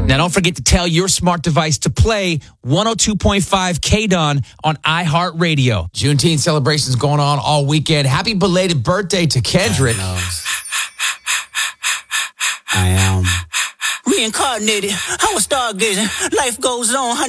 Now, don't forget to tell your smart device to play 102.5 K-Don on iHeartRadio. Juneteenth celebrations going on all weekend. Happy belated birthday to Kendrick. I am reincarnated. I was stargazing. Life goes on.